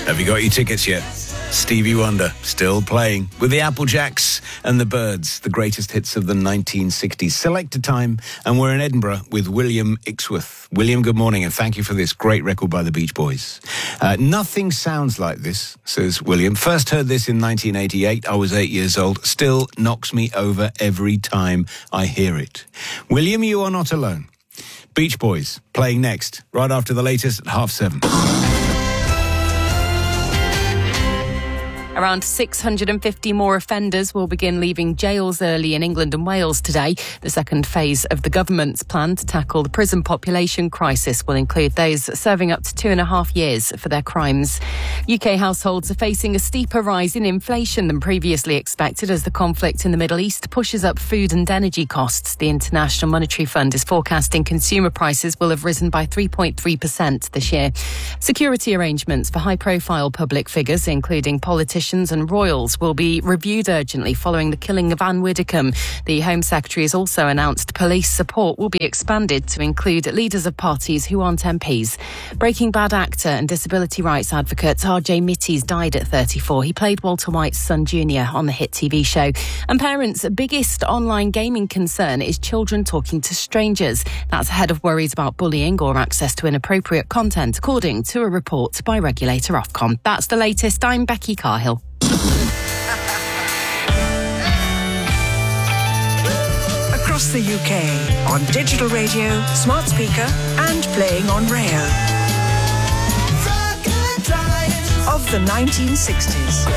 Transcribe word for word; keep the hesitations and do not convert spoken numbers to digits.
Have you got your tickets yet? Stevie Wonder, still playing with the Applejacks and the Byrds, the greatest hits of the nineteen sixties. Selector time, and we're in Edinburgh with William Ixworth. William, good morning, and thank you for this great record by the Beach Boys. Uh, nothing sounds like this, says William. First heard this in nineteen eighty-eight. I was eight years old. Still knocks me over every time I hear it. William, you are not alone. Beach Boys, playing next, right after the latest at half seven. Around six hundred fifty more offenders will begin leaving jails early in England and Wales today. The second phase of the government's plan to tackle the prison population crisis will include those serving up to two and a half years for their crimes. U K households are facing a steeper rise in inflation than previously expected as the conflict in the Middle East pushes up food and energy costs. The International Monetary Fund is forecasting consumer prices will have risen by three point three percent this year. Security arrangements for high-profile public figures, including politicians and royals, will be reviewed urgently following the killing of Anne Widdecombe. The Home Secretary has also announced police support will be expanded to include leaders of parties who aren't M Ps. Breaking Bad actor and disability rights advocate R J Mitties died at thirty-four. He played Walter White's son Junior on the hit T V show. And parents' biggest online gaming concern is children talking to strangers. That's ahead of worries about bullying or access to inappropriate content, according to a report by regulator Ofcom. That's the latest. I'm Becky Carhill. Across the U K, on digital radio, smart speaker, and playing on rail. Of the nineteen sixties.